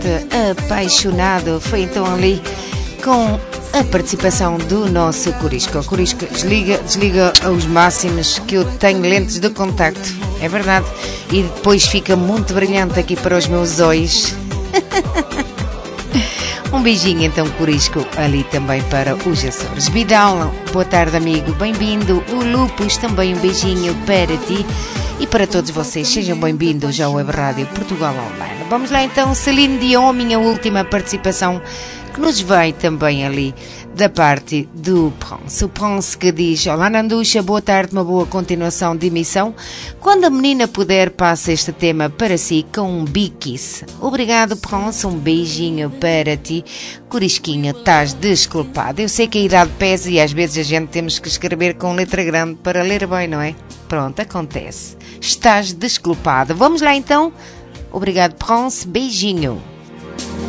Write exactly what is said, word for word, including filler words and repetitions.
Apaixonado. Foi então ali com a participação do nosso Corisco. O Corisco desliga, desliga aos máximos, que eu tenho lentes de contacto, é verdade, e depois fica muito brilhante aqui para os meus olhos. Um beijinho então, Corisco, ali também para os Açores. Vidal, boa tarde, amigo, bem-vindo. O Lupus, também um beijinho para ti e para todos vocês. Sejam bem-vindos ao Web Rádio Portugal Online. Vamos lá então, Celine Dion, minha última participação, que nos vai também ali da parte do Pronce. O Pronce que diz: olá Nanduxa, boa tarde, uma boa continuação de emissão. Quando a menina puder, passa este tema para si com um biquis. Obrigado, Pronce, um beijinho para ti. Corisquinho, estás desculpado. Eu sei que a idade pesa e às vezes a gente temos que escrever com letra grande para ler bem, não é? Pronto, acontece. Estás desculpado. Vamos lá então. Obrigado, Pronce, beijinho.